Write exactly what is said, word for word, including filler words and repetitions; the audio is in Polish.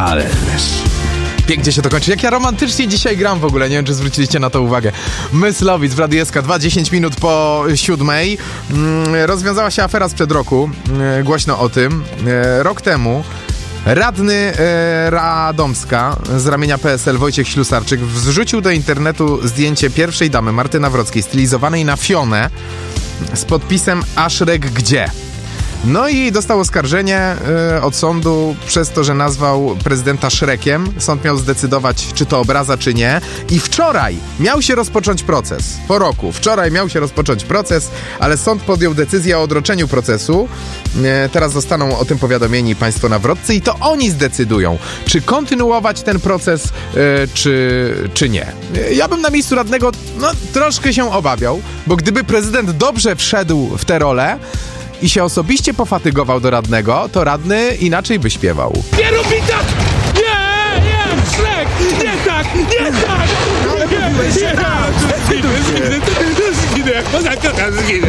Ale wiesz... Pięknie się to kończy. Jak ja romantycznie dzisiaj gram w ogóle, nie wiem, czy zwróciliście na to uwagę. Myslowic w Radiu S K dwa, dziesięć minut po siódmej. Rozwiązała się afera sprzed roku. Głośno o tym. Rok temu radny e, Radomska z ramienia P S L Wojciech Ślusarczyk wrzucił do internetu zdjęcie pierwszej damy Marty Nawrockiej stylizowanej na Fionę z podpisem A Szrek gdzie? No i dostał oskarżenie y, od sądu przez to, że nazwał prezydenta Szrekiem. Sąd miał zdecydować, czy to obraza, czy nie. I wczoraj miał się rozpocząć proces. Po roku. Wczoraj miał się rozpocząć proces, ale sąd podjął decyzję o odroczeniu procesu. Y, teraz zostaną o tym powiadomieni państwo nawrotcy i to oni zdecydują, czy kontynuować ten proces, y, czy, czy nie. Y, ja bym na miejscu radnego no, troszkę się obawiał, bo gdyby prezydent dobrze wszedł w tę rolę, i się osobiście pofatygował do radnego, to radny inaczej by śpiewał. Nie rób mi tak! Nie, nie, Szrek! Nie tak, nie tak! Nie, nie, nie, nie, nie, nie, nie, nie, nie, nie, nie, nie, nie, nie, nie,